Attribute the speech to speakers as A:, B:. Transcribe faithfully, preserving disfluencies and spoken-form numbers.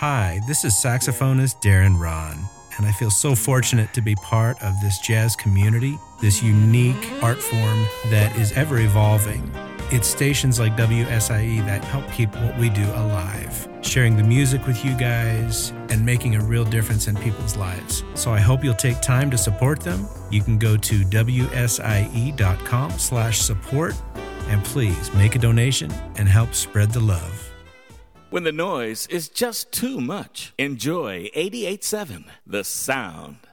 A: Hi, this is saxophonist Darren Ron, and I feel so fortunate to be part of this jazz community, this unique art form that is ever evolving. It's stations like W S I E that help keep what we do alive, sharing the music with you guys and making a real difference in people's lives. So I hope you'll take time to support them. You can go to W S I E dot com slash support and please make a donation and help spread the love.
B: When the noise is just too much, enjoy eighty-eight point seven, The Sound.